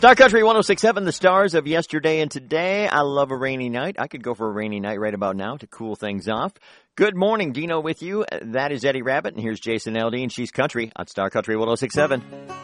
Star Country 106.7, the stars of yesterday and today. I love a rainy night. I could go for a rainy night right about now to cool things off. Good morning, Dino with you. That is Eddie Rabbit, and here's Jason Aldean. She's country on Star Country 106.7.